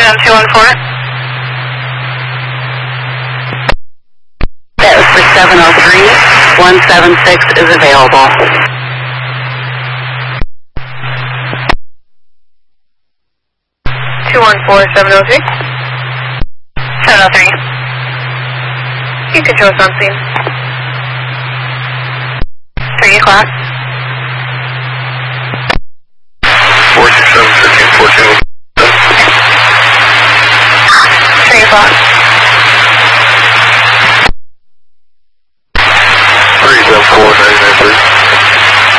on 214. That was for 703. 176 is available. (214) 703. 703. You can show us on scene. 3 o'clock.